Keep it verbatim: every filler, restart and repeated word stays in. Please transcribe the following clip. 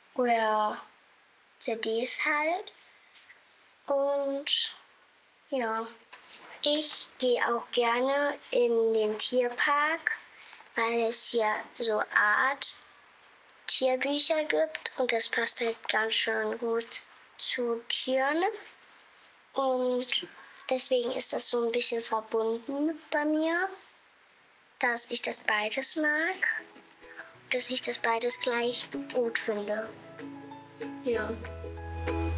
oder C Ds halt. Und ja, ich gehe auch gerne in den Tierpark, weil es hier so Art Tierbücher gibt und das passt halt ganz schön gut zu Tieren. Und deswegen ist das so ein bisschen verbunden bei mir, dass ich das beides mag, dass ich das beides gleich gut finde. Ja.